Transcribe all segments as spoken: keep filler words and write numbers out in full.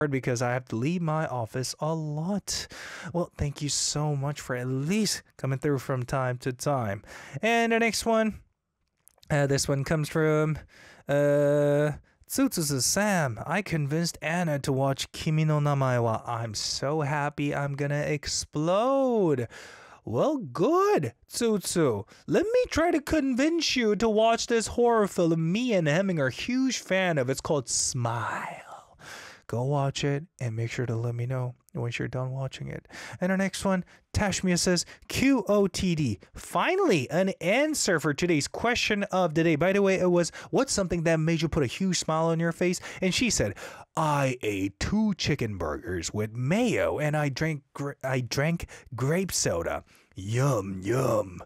because I have to leave my office a lot. Well, thank you so much for at least coming through from time to time. And the next one, uh, this one comes from uh, Tsutsu says, Sam, I convinced Anna to watch Kimi no Namae wa. I'm so happy I'm gonna explode. Well, good, Tsutsu. Let me try to convince you to watch this horror film me and Hemming are a huge fan of. It's called Smile. Go watch it and make sure to let me know once you're done watching it. And our next one, Tashmia says, Q O T D. Finally, an answer for today's question of the day. By the way, it was, what's something that made you put a huge smile on your face? And she said, I ate two chicken burgers with mayo and I drank gra- I drank grape soda. Yum, yum.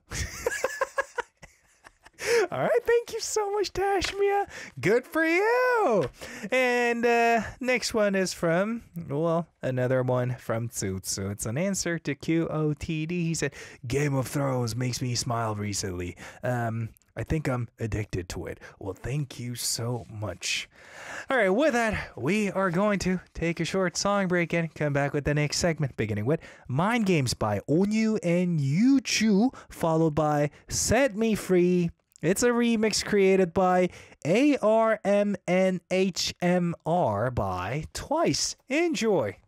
All right, thank you so much, Tashmia. Good for you. And uh, next one is from, well, another one from Tsutsu. It's an answer to Q O T D. He said, Game of Thrones makes me smile recently. Um, I think I'm addicted to it. Well, thank you so much. All right, with that, we are going to take a short song break and come back with the next segment, beginning with Mind Games by Onyu and Yuchu, followed by Set Me Free. It's a remix created by A R M N H M R by Twice. Enjoy.